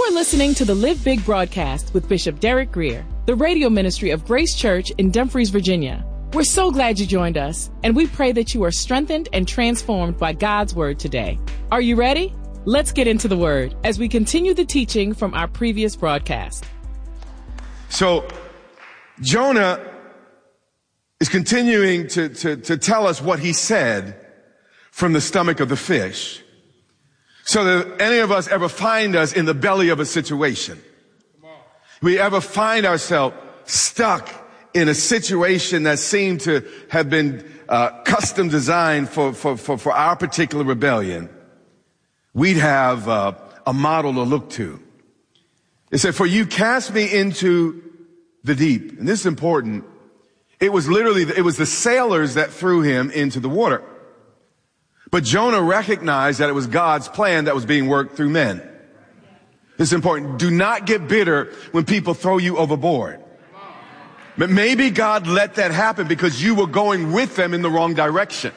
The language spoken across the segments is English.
are listening to the Live Big broadcast with Bishop Derek Grier, the radio ministry of Grace Church in Dumfries, Virginia. We're so glad you joined us, and we pray that you are strengthened and transformed by God's word today. Are you ready? Let's get into the word as we continue the teaching from our previous broadcast. So, Jonah is continuing to tell us what he said from the stomach of the fish. So that any of us ever find us in the belly of a situation. We ever find ourselves stuck in a situation that seemed to have been custom designed for our particular rebellion. We'd have a model to look to. It said, for you cast me into the deep. And this is important. It was the sailors that threw him into the water. But Jonah recognized that it was God's plan that was being worked through men. This is important. Do not get bitter when people throw you overboard. But maybe God let that happen because you were going with them in the wrong direction.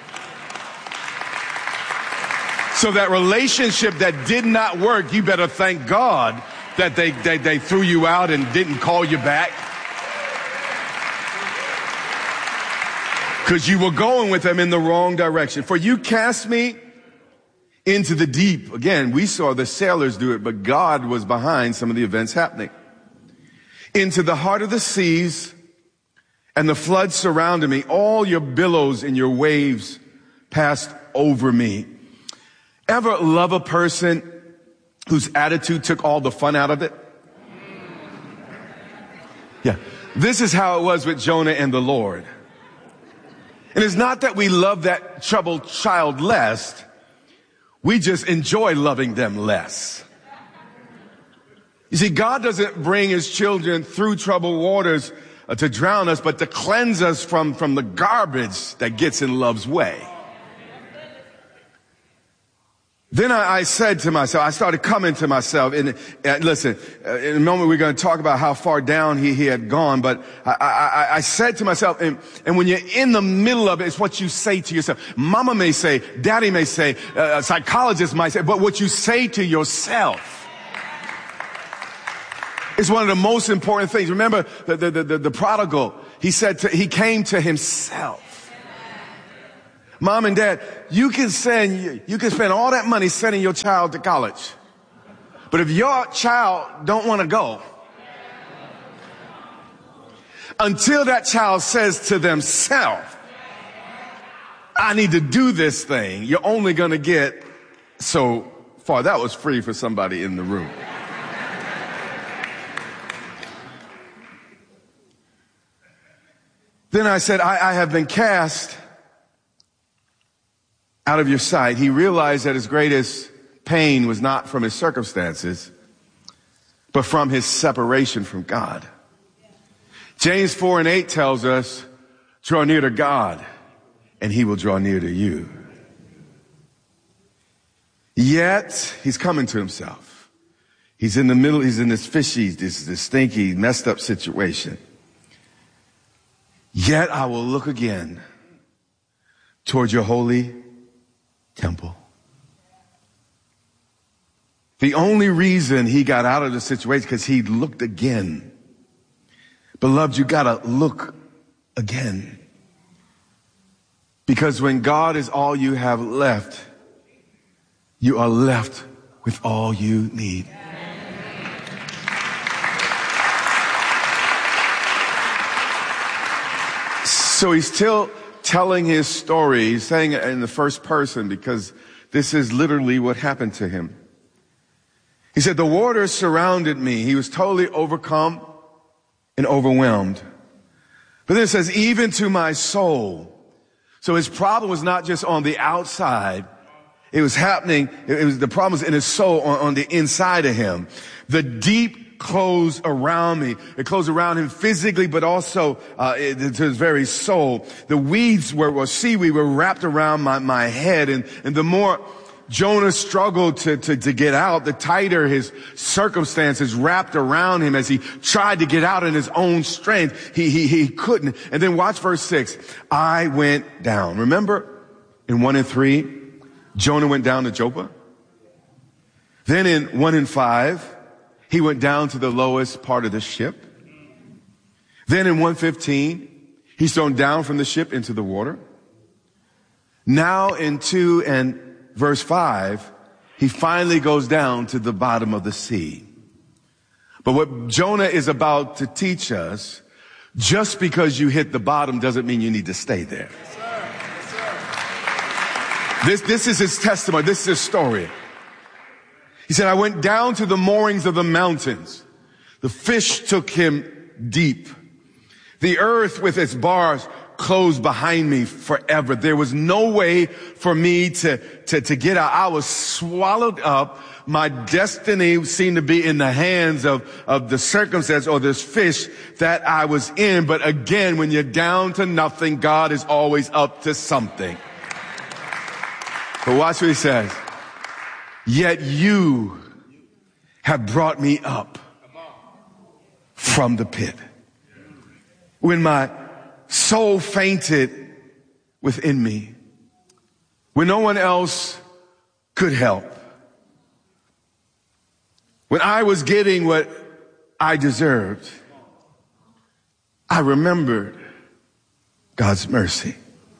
So that relationship that did not work, you better thank God that they threw you out and didn't call you back. Because you were going with them in the wrong direction. For you cast me into the deep. Again, we saw the sailors do it, but God was behind some of the events happening. Into the heart of the seas, and the floods surrounded me. All your billows and your waves passed over me. Ever love a person whose attitude took all the fun out of it? Yeah. This is how it was with Jonah and the Lord. And it's not that we love that troubled child less. We just enjoy loving them less. You see, God doesn't bring his children through troubled waters to drown us, but to cleanse us from the garbage that gets in love's way. Then I said to myself, I started coming to myself, and listen, in a moment we're going to talk about how far down he had gone, but I said to myself, and when you're in the middle of it, it's what you say to yourself. Mama may say, daddy may say, a psychologist might say, but what you say to yourself is one of the most important things. Remember the prodigal, he came to himself. Mom and dad, you can spend all that money sending your child to college. But if your child don't want to go, until that child says to themselves, I need to do this thing, you're only going to get so far. That was free for somebody in the room. Then I said, I have been cast out of your sight. He realized that his greatest pain was not from his circumstances, but from his separation from God. James 4:8 tells us, draw near to God and he will draw near to you. Yet he's coming to himself. He's in the middle. He's in this fishy, this stinky, messed up situation. Yet I will look again toward your holy temple. The only reason he got out of the situation because he looked again. Beloved, you gotta look again. Because when God is all you have left, you are left with all you need. So he's still telling his story. He's saying it in the first person because this is literally what happened to him. He said, the waters surrounded me. He was totally overcome and overwhelmed. But then it says, even to my soul. So his problem was not just on the outside. It was happening. The problem was in his soul, on the inside of him. The deep closed around me. It closed around him physically, but also to his very soul. The weeds seaweed were wrapped around my head. And the more Jonah struggled to get out, the tighter his circumstances wrapped around him as he tried to get out in his own strength. He couldn't. And then watch verse 6. I went down. Remember in 1 and 3, Jonah went down to Joppa. Then in 1 and 5, he went down to the lowest part of the ship. Then in 1:15, he's thrown down from the ship into the water. Now in 2 and verse 5, he finally goes down to the bottom of the sea. But what Jonah is about to teach us, just because you hit the bottom doesn't mean you need to stay there. This is his testimony. This is his story. He said, I went down to the moorings of the mountains. The fish took him deep. The earth with its bars closed behind me forever. There was no way for me to get out. I was swallowed up. My destiny seemed to be in the hands of the circumstance or this fish that I was in. But again, when you're down to nothing, God is always up to something. But watch what he says. Yet you have brought me up from the pit. When my soul fainted within me, when no one else could help, when I was getting what I deserved, I remembered God's mercy.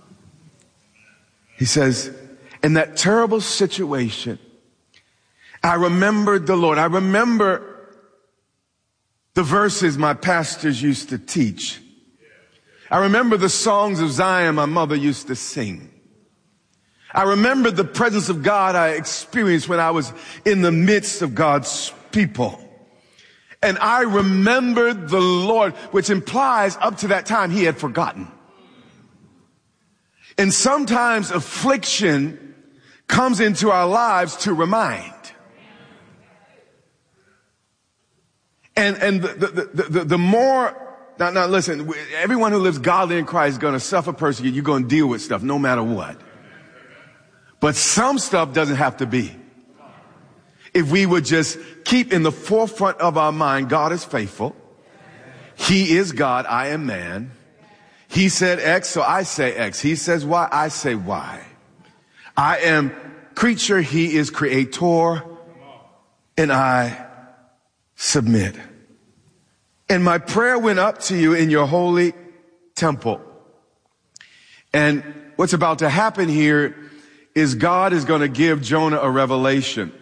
He says, in that terrible situation, I remembered the Lord. I remember the verses my pastors used to teach. I remember the songs of Zion my mother used to sing. I remember the presence of God I experienced when I was in the midst of God's people. And I remembered the Lord, which implies up to that time he had forgotten. And sometimes affliction comes into our lives to remind. And the more, now listen, everyone who lives godly in Christ is going to suffer persecution. You're going to deal with stuff no matter what. But some stuff doesn't have to be. If we would just keep in the forefront of our mind, God is faithful. He is God. I am man. He said X, so I say X. He says Y, I say Y. I am creature. He is creator. And I submit. And my prayer went up to you in your holy temple. And what's about to happen here is God is going to give Jonah a revelation.